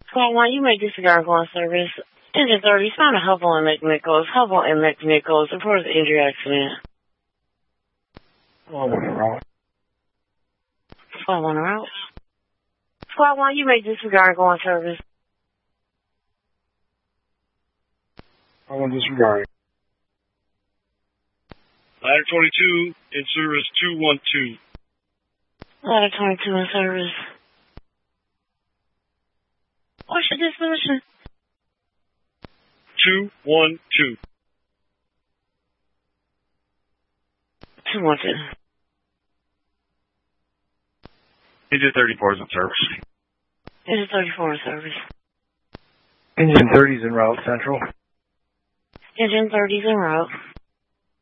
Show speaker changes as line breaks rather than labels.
Squad 1, you may disregard going service. Engine 30, found a Hubble and McNichols. Hubble and McNichols. Reported the injury accident.
Squad 1 en route.
Squad 1 en route. Squad 1, you may disregard going service.
Squad 1 disregarding.
Ladder 22 in service 212.
Ladder 22 in service. What's your disposition?
212.
212.
Engine 34 is in service.
Engine 34 in service.
Engine 30 is en route, Central.
Engine 30 is en route.